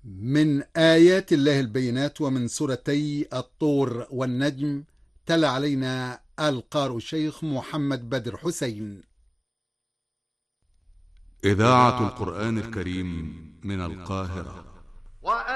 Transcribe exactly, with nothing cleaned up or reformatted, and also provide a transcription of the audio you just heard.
من آيات الله البينات ومن سورتي الطور والنجم. تلا علينا القارئ الشيخ محمد بدر حسين. إذاعة القرآن الكريم من القاهرة.